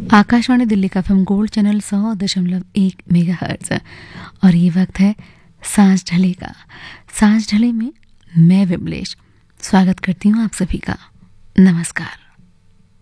आकाशवाणी दिल्ली का FM gold channel 100.1 megahertz. और ये वक्त है सांझ ढले का। सांझ ढले में मैं विमलेश स्वागत करती हूँ आप सभी का। नमस्कार।